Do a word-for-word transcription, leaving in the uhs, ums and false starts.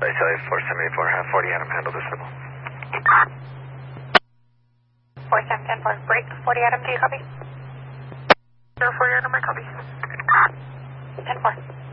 Base L A four seventy-four, half forty, Adam, handle this signal. four seven ten four, break, forty Adam, do you copy? zero forty Adam, I copy. ten four.